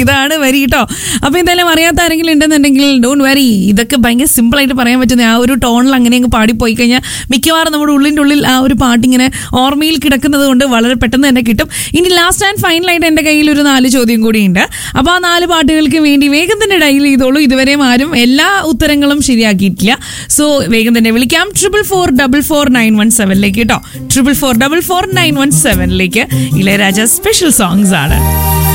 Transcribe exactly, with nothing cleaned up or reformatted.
ഇതാണ് വരി കേട്ടോ. അപ്പോൾ എന്തായാലും അറിയാത്ത ആരെങ്കിലും ഉണ്ടെന്നുണ്ടെങ്കിൽ ഡോണ്ട് വരി, ഇതൊക്കെ ഭയങ്കര സിമ്പിളായിട്ട് പറയാൻ പറ്റുന്ന ആ ഒരു ടോണിൽ അങ്ങനെ അങ്ങ് പാടിപ്പോയി കഴിഞ്ഞാൽ മിക്കവാറും നമ്മുടെ ഉള്ളിൻ്റെ ഉള്ളിൽ ആ ഒരു പാട്ടിങ്ങനെ ഓർമ്മയിൽ കിടക്കുന്നത് കൊണ്ട് വളരെ പെട്ടെന്ന് തന്നെ കിട്ടും. ഇനി ലാസ്റ്റ് ആൻഡ് ഫൈനലായിട്ട് എൻ്റെ കയ്യിൽ ഒരു നാല് ചോദ്യം കൂടിയുണ്ട്. അപ്പോൾ ആ നാല് പാട്ടുകൾക്ക് വേണ്ടി വേഗം തന്നെ ഡയൽ ചെയ്തോളൂ. ഇതുവരെയും ആരും എല്ലാ ഉത്തരങ്ങളും ശരിയാക്കിയിട്ടില്ല. സോ വേഗം തന്നെ വിളിക്കാം triple four double four nine one സെവനിലേക്ക് കേട്ടോ. Triple four double four nine one സെവനിലേക്ക് Ilaiyaraaja special songs ആണ്.